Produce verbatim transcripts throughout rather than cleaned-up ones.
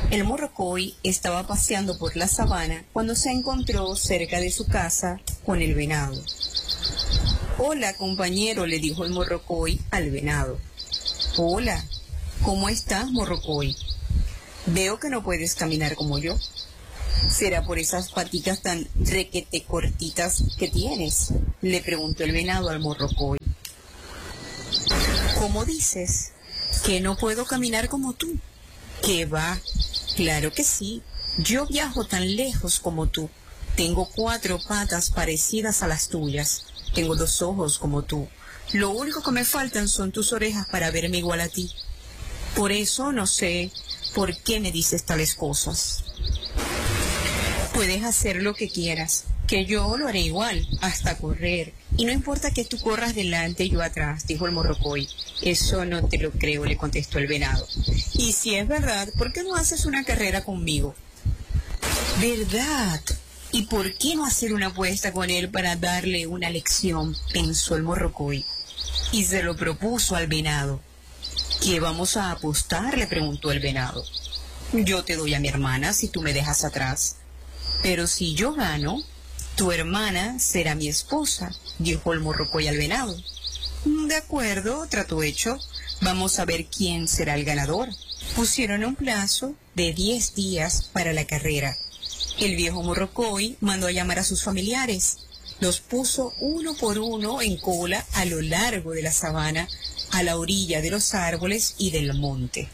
El morrocoy estaba paseando por la sabana cuando se encontró cerca de su casa con el venado. «Hola, compañero», le dijo el morrocoy al venado. «Hola, ¿cómo estás, morrocoy? Veo que no puedes caminar como yo. ¿Será por esas paticas tan requete cortitas que tienes?», le preguntó el venado al morrocoy. «¿Cómo dices? ¿Que no puedo caminar como tú? ¿Qué va? Claro que sí. Yo viajo tan lejos como tú. Tengo cuatro patas parecidas a las tuyas. Tengo dos ojos como tú. Lo único que me faltan son tus orejas para verme igual a ti. Por eso no sé por qué me dices tales cosas». «Puedes hacer lo que quieras, que yo lo haré igual, hasta correr. Y no importa que tú corras delante y yo atrás», dijo el morrocoy. «Eso no te lo creo», le contestó el venado. «Y si es verdad, ¿por qué no haces una carrera conmigo?» «¿Verdad? ¿Y por qué no hacer una apuesta con él para darle una lección?», pensó el morrocoy. Y se lo propuso al venado. «¿Qué vamos a apostar?», le preguntó el venado. «Yo te doy a mi hermana si tú me dejas atrás. Pero si yo gano, tu hermana será mi esposa», dijo el morrocoy al venado. «De acuerdo, trato hecho. Vamos a ver quién será el ganador». Pusieron un plazo de diez días para la carrera. El viejo morrocoy mandó a llamar a sus familiares. Los puso uno por uno en cola a lo largo de la sabana, a la orilla de los árboles y del monte.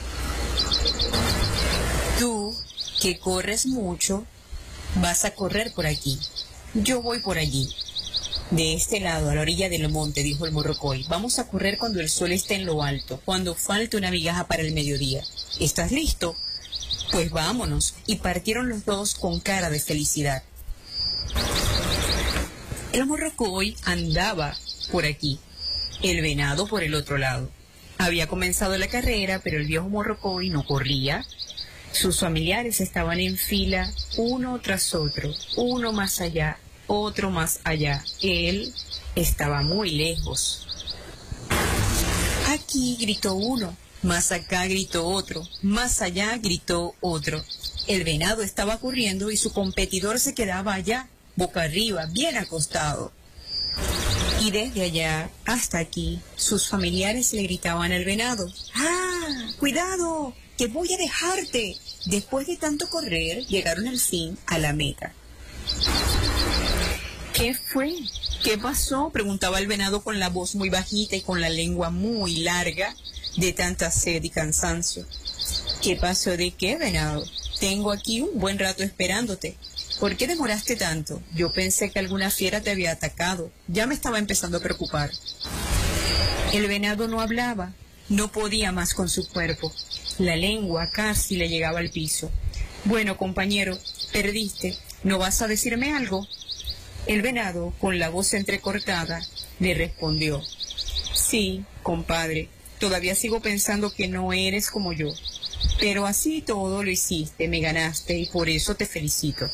«Tú, que corres mucho, vas a correr por aquí. Yo voy por allí. De este lado, a la orilla del monte», dijo el morrocoy. «Vamos a correr cuando el sol esté en lo alto, cuando falte una migaja para el mediodía. ¿Estás listo? Pues vámonos». Y partieron los dos con cara de felicidad. El morrocoy andaba por aquí, el venado por el otro lado. Había comenzado la carrera, pero el viejo morrocoy no corría. Sus familiares estaban en fila, uno tras otro, uno más allá, otro más allá. Él estaba muy lejos. «Aquí», gritó uno, más acá gritó otro, más allá gritó otro. El venado estaba corriendo y su competidor se quedaba allá, boca arriba, bien acostado. Y desde allá hasta aquí, sus familiares le gritaban al venado: «¡Ah, cuidado, que voy a dejarte!». Después de tanto correr, llegaron al fin a la meta. «¿Qué fue? ¿Qué pasó?», preguntaba el venado con la voz muy bajita y con la lengua muy larga de tanta sed y cansancio. «¿Qué pasó de qué, venado? Tengo aquí un buen rato esperándote. ¿Por qué demoraste tanto? Yo pensé que alguna fiera te había atacado. Ya me estaba empezando a preocupar». El venado no hablaba, no podía más con su cuerpo. La lengua casi le llegaba al piso. «Bueno, compañero, perdiste. ¿No vas a decirme algo?». El venado, con la voz entrecortada, le respondió: «Sí, compadre, todavía sigo pensando que no eres como yo. Pero así todo lo hiciste, me ganaste y por eso te felicito».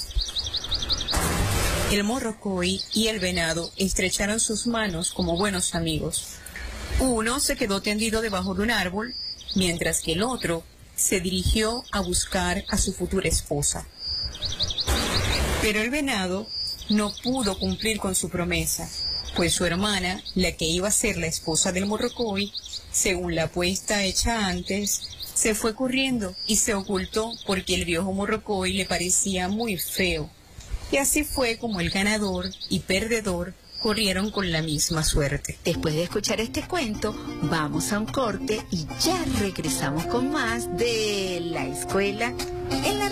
El morrocoy y el venado estrecharon sus manos como buenos amigos. Uno se quedó tendido debajo de un árbol, mientras que el otro se dirigió a buscar a su futura esposa. Pero el venado no pudo cumplir con su promesa, pues su hermana, la que iba a ser la esposa del morrocoy, según la apuesta hecha antes, se fue corriendo y se ocultó porque el viejo morrocoy le parecía muy feo. Y así fue como el ganador y perdedor corrieron con la misma suerte. Después de escuchar este cuento, vamos a un corte y ya regresamos con más de La Escuela en la